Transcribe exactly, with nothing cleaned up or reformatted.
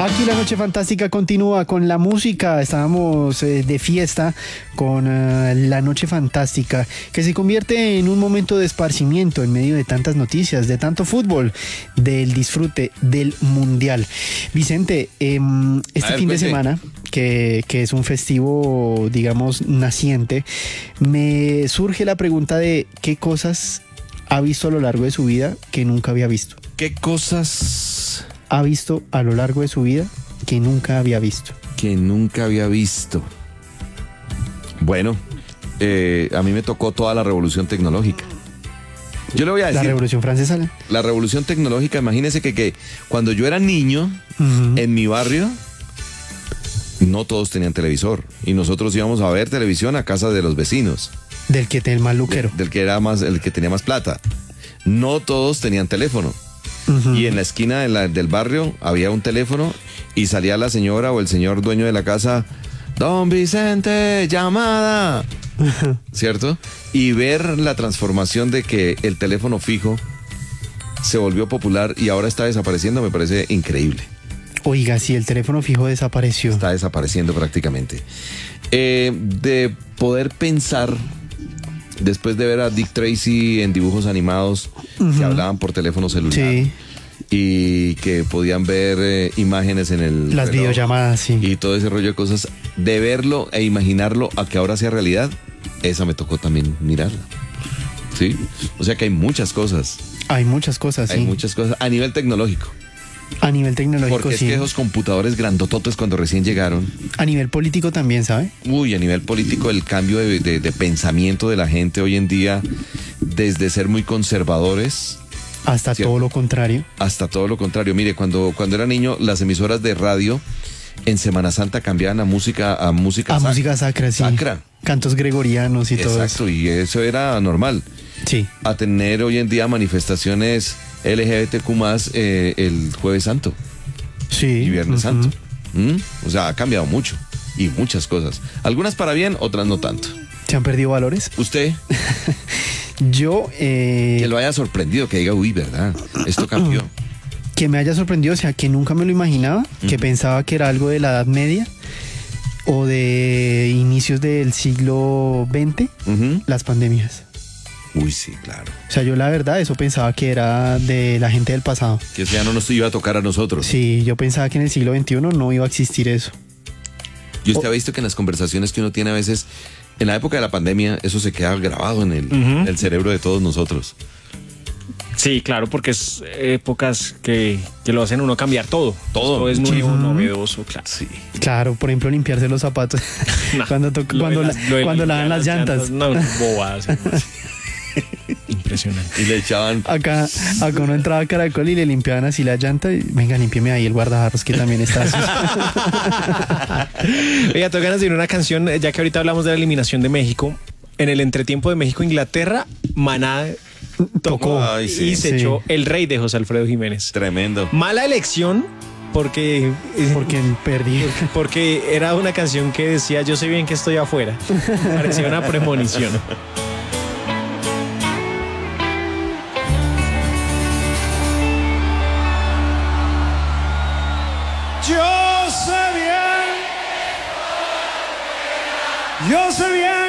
Aquí la noche fantástica continúa con la música. Estábamos eh, de fiesta con uh, la noche fantástica, que se convierte en un momento de esparcimiento en medio de tantas noticias, de tanto fútbol, del disfrute del mundial. Vicente, eh, este ver, fin cuente. de semana, que, que es un festivo, digamos, naciente, me surge la pregunta de qué cosas ha visto a lo largo de su vida que nunca había visto. ¿Qué cosas Ha visto a lo largo de su vida que nunca había visto. que nunca había visto? Bueno, eh, a mí me tocó toda la revolución tecnológica. Yo le voy a La decir, Revolución Francesa. ¿no? la revolución tecnológica, imagínese que, que cuando yo era niño, Ujú. en mi barrio, no todos tenían televisor. Y nosotros íbamos a ver televisión a casa de los vecinos. Del que te el maluquero. Del que era más, el que tenía más plata. No todos tenían teléfono. Ujú. Y en la esquina de la- del barrio había un teléfono y salía la señora o el señor dueño de la casa, Don Vicente, llamada, ¿cierto? Y ver la transformación de que el teléfono fijo se volvió popular y ahora está desapareciendo me parece increíble. Oiga, si el teléfono fijo desapareció. Está desapareciendo prácticamente. Eh, de poder pensar, después de ver a Dick Tracy en dibujos animados que hablaban por teléfono celular. Sí, Y que podían ver eh, imágenes en el las reloj videollamadas, sí. y todo ese rollo de cosas, de verlo e imaginarlo a que ahora sea realidad, esa me tocó también mirarla. ¿Sí? O sea que hay muchas cosas, Hay muchas cosas, sí. hay muchas cosas a nivel tecnológico. A nivel tecnológico, Porque es sí. que esos computadores grandototes cuando recién llegaron, A nivel político también, ¿sabe? uy, a nivel político el cambio de, de- de pensamiento de la gente hoy en día, desde ser muy conservadores Hasta Cierto. todo lo contrario. hasta todo lo contrario. Mire, cuando, cuando era niño, las emisoras de radio en Semana Santa cambiaban a música a música A sac- música sacra, sí. sacra. Cantos gregorianos y todo eso. Exacto, y eso era normal. Sí. A tener hoy en día manifestaciones L G B T Q más eh, el Jueves Santo Sí. y Viernes ujú. Santo. ¿Mm? O sea, ha cambiado mucho y muchas cosas. Algunas para bien, otras no tanto. ¿Se han perdido valores? Usted, Yo, eh, que lo haya sorprendido, que diga, uy, ¿verdad? Esto cambió. que me haya sorprendido, o sea, que nunca me lo imaginaba, que Ujú. pensaba que era algo de la Edad Media o de inicios del siglo veinte, Ujú. las pandemias. Uy, sí, claro. O sea, yo la verdad eso pensaba que era de la gente del pasado. Que eso ya no nos iba a tocar a nosotros. Sí, yo pensaba que en el siglo veintiuno no iba a existir eso. Y usted ha visto que en las conversaciones que uno tiene a veces, en la época de la pandemia, eso se queda grabado en el, Ujú. el cerebro de todos nosotros. Sí, claro, porque es épocas que, que lo hacen uno cambiar todo. Todo, Todo es muchísimo. nuevo, novedoso, claro. Sí. Claro, por ejemplo, limpiarse los zapatos Nah, cuando, to- lo de cuando, las- la- lo de cuando limpiar lavan las llantas. No, bobadas. Impresionante. Y le echaban. Acá, acá uno entraba a Caracol y le limpiaban así la llanta y venga, límpieme ahí el guardabarros que también está sucio. Oiga, tengo ganas de ir a una canción, ya que ahorita hablamos de la eliminación de México. En el entretiempo de México-Inglaterra, Maná tocó Ay, sí. y se Sí. echó El Rey de José Alfredo Jiménez. Tremendo. Mala elección porque, Porque perdí. porque era una canción que decía yo sé bien que estoy afuera. Parecía una premonición. Yo sé bien, yo sé